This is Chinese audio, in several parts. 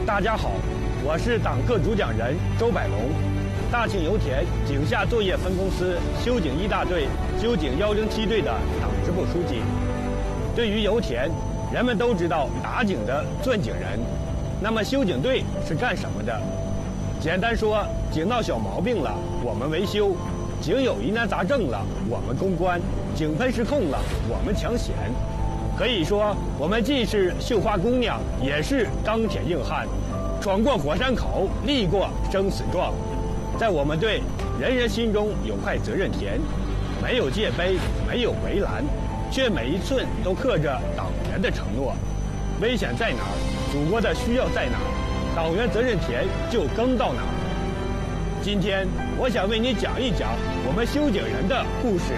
大家好，我是党课主讲人周百龙，大庆油田井下作业分公司修井一大队修井107队的党支部书记。对于油田，人们都知道打井的钻井人，那么修井队是干什么的？简单说，井闹小毛病了，我们维修；井有疑难杂症了，我们攻关；井喷失控了，我们抢险。可以说，我们既是绣花姑娘，也是钢铁硬汉，闯过火山口，立过生死状。在我们队，人人心中有块责任田，没有界碑，没有围栏，却每一寸都刻着党员的承诺。危险在哪儿，祖国的需要在哪儿，党员责任田就耕到哪儿。今天，我想为你讲一讲我们修井人的故事。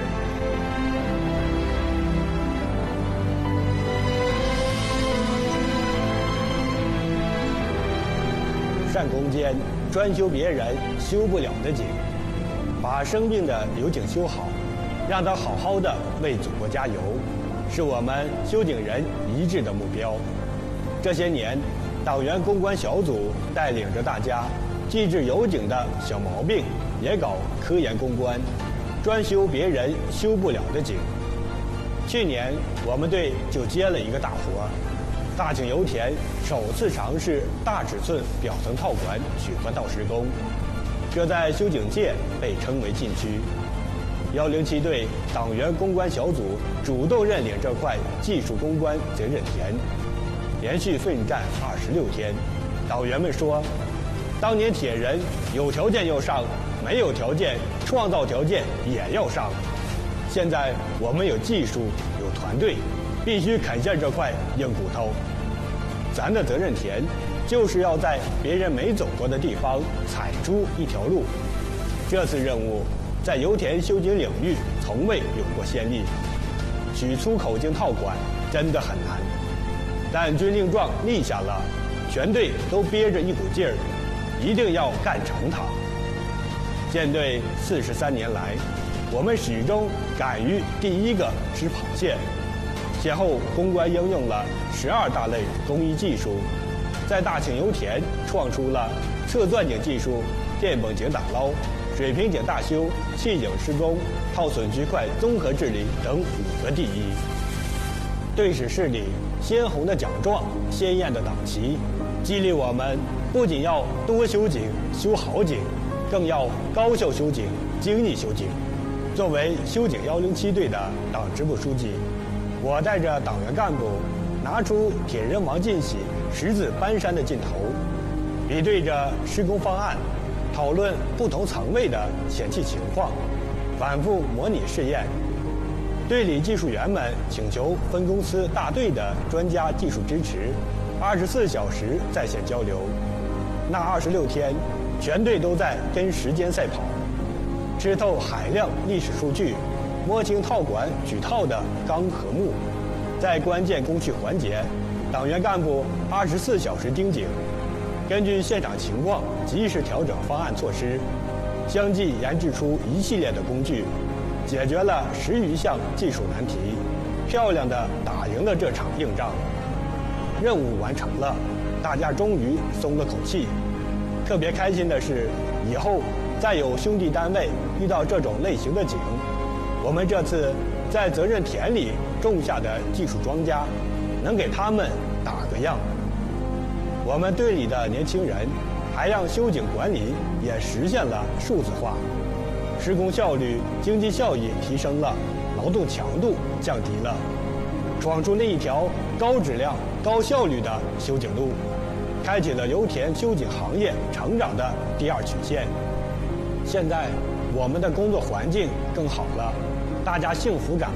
善攻坚，专修别人修不了的井，把生病的油井修好，让它好好的为祖国加油，是我们修井人一致的目标。这些年，党员攻关小组带领着大家，既治油井的小毛病，也搞科研攻关，专修别人修不了的井。去年，我们队就接了一个大活。大庆油田首次尝试大尺寸表层套管取河道施工，这在修井界被称为禁区。107队党员攻关小组主动认领这块技术攻关责任田，连续奋战26天。党员们说，当年铁人有条件要上，没有条件创造条件也要上。现在我们有技术，有团队，必须啃下这块硬骨头。咱的责任田，就是要在别人没走过的地方踩出一条路。这次任务在油田修井领域从未有过先例，取出口径套管真的很难。但军令状立下了，全队都憋着一股劲儿，一定要干成它。舰队43年来，我们始终敢于第一个吃螃蟹。先后攻关应用了12大类工艺技术，在大庆油田创出了侧钻井技术、电泵井打捞、水平井大修、气井施工、套损区块综合治理等5个第一。队史室里鲜红的奖状、鲜艳的党旗，激励我们不仅要多修井、修好井，更要高效修井、精益修井。作为修井107队的党支部书记，我带着党员干部，拿出铁人王进喜十指搬山的劲头，比对着施工方案，讨论不同层位的险气情况，反复模拟试验。队里技术员们请求分公司大队的专家技术支持，24小时在线交流。那26天，全队都在跟时间赛跑，吃透海量历史数据，摸清套管举套的钢和木。在关键工序环节，党员干部24小时盯井，根据现场情况及时调整方案措施，相继研制出一系列的工具，解决了10余项技术难题，漂亮地打赢了这场硬仗。任务完成了，大家终于松了口气。特别开心的是，以后再有兄弟单位遇到这种类型的井，我们这次在责任田里种下的技术庄稼，能给他们打个样。我们队里的年轻人还让修井管理也实现了数字化，施工效率、经济效益提升了，劳动强度降低了，闯出那一条高质量、高效率的修井路，开启了油田修井行业成长的第2曲线。现在我们的工作环境更好了，大家幸福感